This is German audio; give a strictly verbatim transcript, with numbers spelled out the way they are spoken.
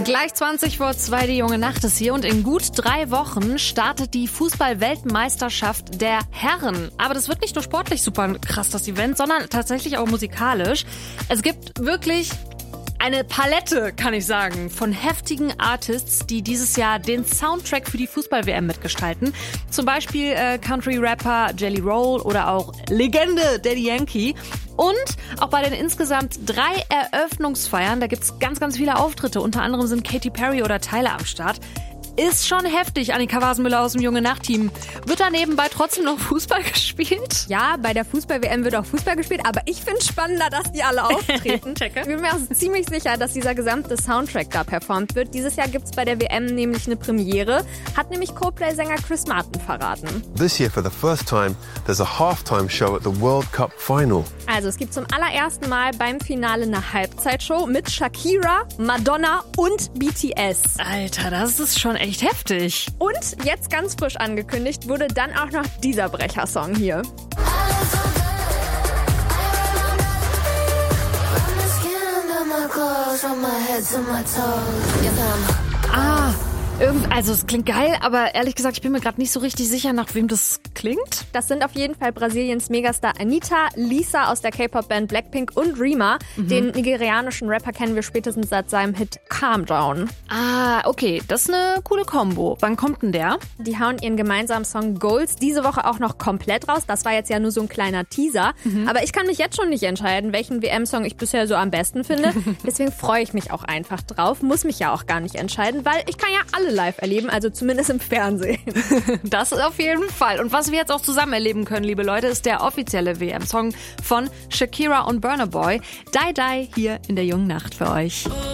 Gleich zwanzig vor zwei, die junge Nacht ist hier und in gut drei Wochen startet die Fußball-Weltmeisterschaft der Herren. Aber das wird nicht nur sportlich super krass, das Event, sondern tatsächlich auch musikalisch. Es gibt wirklich eine Palette, kann ich sagen, von heftigen Artists, die dieses Jahr den Soundtrack für die Fußball-W M mitgestalten. Zum Beispiel äh, Country-Rapper Jelly Roll oder auch Legende Daddy Yankee. Und auch bei den insgesamt drei Eröffnungsfeiern, da gibt's ganz, ganz viele Auftritte. Unter anderem sind Katy Perry oder Tyler am Start. Ist schon heftig, Annika Wasenmüller aus dem Junge Nacht-Team. Wird da nebenbei trotzdem noch Fußball gespielt? Ja, bei der Fußball-W M wird auch Fußball gespielt, aber ich finde es spannender, dass die alle auftreten. Ich bin mir auch ziemlich sicher, dass dieser gesamte Soundtrack da performt wird. Dieses Jahr gibt's bei der W M nämlich eine Premiere, hat nämlich Coldplay-Sänger Chris Martin verraten. This year for the first time, there's a halftime show at the World Cup final. Also es gibt zum allerersten Mal beim Finale eine Halbzeitshow mit Shakira, Madonna und B T S. Alter, das ist schon echt heftig. Und jetzt ganz frisch angekündigt wurde dann auch noch dieser Brecher-Song hier. Ah, irgend, also es klingt geil, aber ehrlich gesagt, ich bin mir gerade nicht so richtig sicher, nach wem das klingt. Das sind auf jeden Fall Brasiliens Megastar Anitta, Lisa aus der K-Pop-Band Blackpink und Rema. Mhm. Den nigerianischen Rapper kennen wir spätestens seit seinem Hit Calm Down. Ah, okay, das ist eine coole Kombo. Wann kommt denn der? Die hauen ihren gemeinsamen Song Goals diese Woche auch noch komplett raus. Das war jetzt ja nur so ein kleiner Teaser. Mhm. Aber ich kann mich jetzt schon nicht entscheiden, welchen W M-Song ich bisher so am besten finde. Deswegen freue ich mich auch einfach drauf. Muss mich ja auch gar nicht entscheiden, weil ich kann ja alle live erleben, also zumindest im Fernsehen. Das auf jeden Fall. Und was wir jetzt auch zusammen erleben können, liebe Leute, ist der offizielle W M-Song von Shakira und Burna Boy. Die Die hier in der jungen Nacht für euch.